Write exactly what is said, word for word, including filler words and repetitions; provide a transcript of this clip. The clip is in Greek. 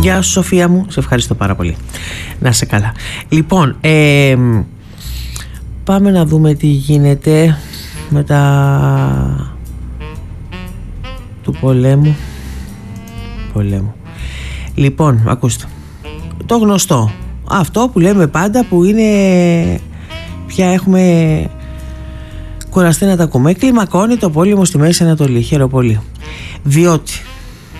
Γεια σου Σοφία μου, σε ευχαριστώ πάρα πολύ. Να είσαι καλά. Λοιπόν, ε, πάμε να δούμε τι γίνεται με τα του πολέμου. Πολέμου. Λοιπόν, ακούστε. Το γνωστό. Αυτό που λέμε πάντα, που είναι πια έχουμε κουραστεί να τα ακούμε. Κλιμακώνει το πόλεμο στη Μέση Ανατολή. Χαίρομαι πολύ. Διότι